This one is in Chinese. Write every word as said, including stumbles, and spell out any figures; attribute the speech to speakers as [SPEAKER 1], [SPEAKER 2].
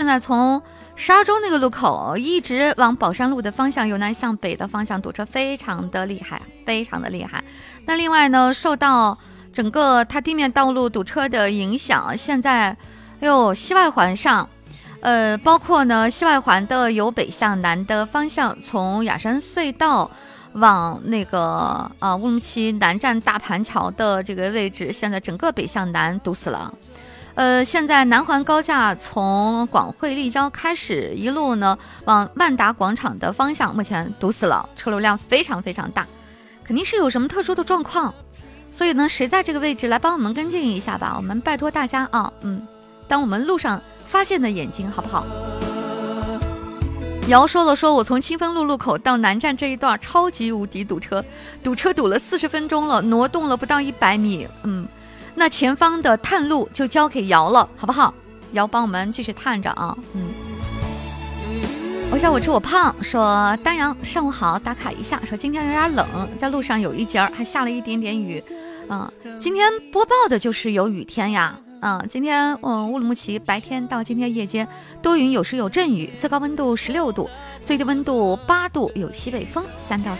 [SPEAKER 1] 在从石二中那个路口一直往宝山路的方向，由南向北的方向堵车非常的厉害，非常的厉害。那另外呢，受到整个它地面道路堵车的影响，现在哎呦西外环上呃，包括呢西外环的由北向南的方向，从雅山隧道往那个呃乌鲁木齐南站大盘桥的这个位置，现在整个北向南堵死了。呃，现在南环高架从广汇立交开始，一路呢往万达广场的方向，目前堵死了，车流量非常非常大，肯定是有什么特殊的状况。所以呢，谁在这个位置来帮我们跟进一下吧？我们拜托大家啊，嗯，当我们路上发现的眼睛，好不好？瑶说了说，我从清风路路口到南站这一段超级无敌堵车，堵车堵了四十分钟了，挪动了不到一百米，嗯。那前方的探路就交给瑶了，好不好？瑶帮我们继续探着啊，嗯。我想我吃我胖说，丹阳上午好，打卡一下，说今天有点冷，在路上有一节还下了一点点雨，嗯，今天播报的就是有雨天呀，嗯，今天嗯乌鲁木齐白天到今天夜间多云有时有阵雨，最高温度十六度，最低温度八度，有西北风三到